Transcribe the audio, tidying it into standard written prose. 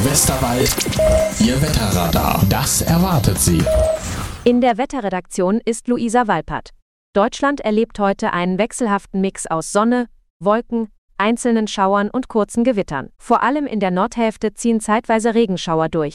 Westerwald, Ihr Wetterradar. Das erwartet Sie. In der Wetterredaktion ist Luisa Walpert. Deutschland erlebt heute einen wechselhaften Mix aus Sonne, Wolken, einzelnen Schauern und kurzen Gewittern. Vor allem in der Nordhälfte ziehen zeitweise Regenschauer durch.